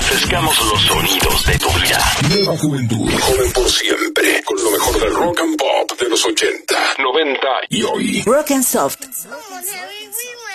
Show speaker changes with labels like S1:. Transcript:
S1: refrescamos los sonidos de tu vida.
S2: Nueva juventud, joven por siempre, con lo mejor del rock and pop de los 80, 90 y hoy.
S3: Rock and Soft.